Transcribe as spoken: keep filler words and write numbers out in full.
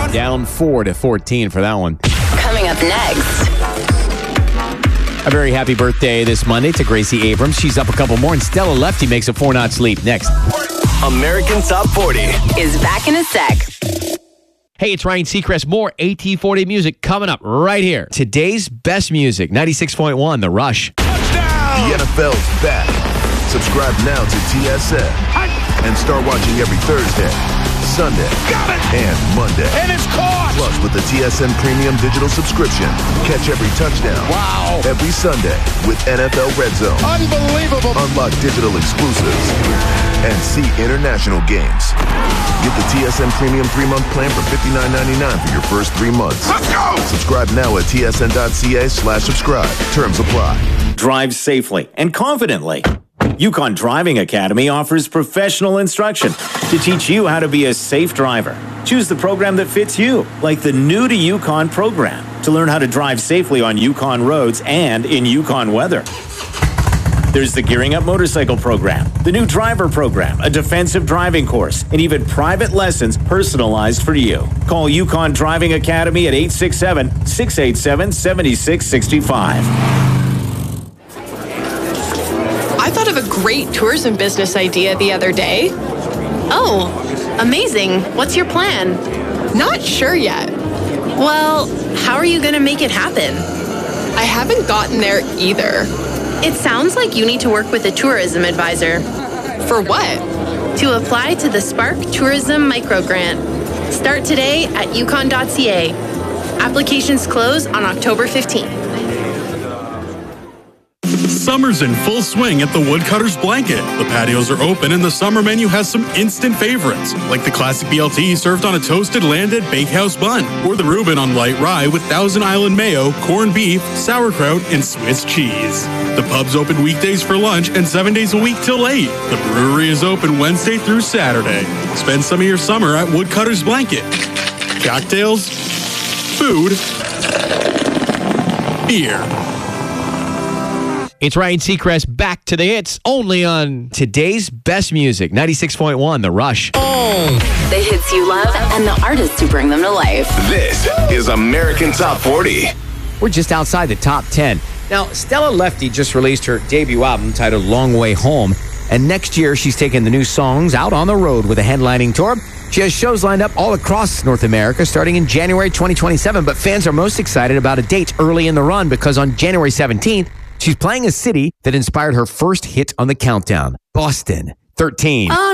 Down four to fourteen for that one. Coming up next. A very happy birthday this Monday to Gracie Abrams. She's up a couple more, and Stella Lefty makes a four-knot sleep. Next. American Top forty Is back in a sec. Hey, it's Ryan Seacrest. More A T forty music coming up right here. Today's best music, ninety-six point one, The Rush. Touchdown! The N F L's back. Subscribe now to T S N and start watching every Thursday, Sunday, Got it! and Monday. And it's caught! Plus, with the T S N Premium Digital subscription, catch every touchdown. Wow! Every Sunday with N F L Red Zone. Unbelievable! Unlock digital exclusives and see international games. Get the T S N Premium three-month plan for fifty-nine ninety-nine for your first three months. Let's go! Subscribe now at tsn.ca slash subscribe. Terms apply. Drive safely and confidently. Yukon Driving Academy offers professional instruction to teach you how to be a safe driver. Choose the program that fits you, like the New to Yukon program, to learn how to drive safely on Yukon roads and in Yukon weather. There's the Gearing Up Motorcycle program, the new driver program, a defensive driving course, and even private lessons personalized for you. Call Yukon Driving Academy at eight six seven, six eight seven, seven six six five. I thought of a great tourism business idea the other day. Oh, amazing. What's your plan? Not sure yet. Well, how are you going to make it happen? I haven't gotten there either. It sounds like you need to work with a tourism advisor. For what? To apply to the Spark Tourism Microgrant. Start today at yukon dot c a. Applications close on October fifteenth. Summer's in full swing at the Woodcutters Blanket. The patios are open and the summer menu has some instant favorites, like the classic B L T served on a toasted landed bakehouse bun, or the Reuben on light rye with Thousand Island mayo, corned beef, sauerkraut, and Swiss cheese. The pub's open weekdays for lunch and seven days a week till eight. The brewery is open Wednesday through Saturday. Spend some of your summer at Woodcutters Blanket. Cocktails, food, beer. It's Ryan Seacrest, back to the hits, only on today's best music, ninety-six point one, The Rush. The hits you love and the artists who bring them to life. This is American Top forty. We're just outside the top ten. Now, Stella Lefty just released her debut album titled Long Way Home, and next year she's taking the new songs out on the road with a headlining tour. She has shows lined up all across North America starting in January twenty twenty-seven, but fans are most excited about a date early in the run because on January seventeenth, she's playing a city that inspired her first hit on the countdown, Boston, thirteen.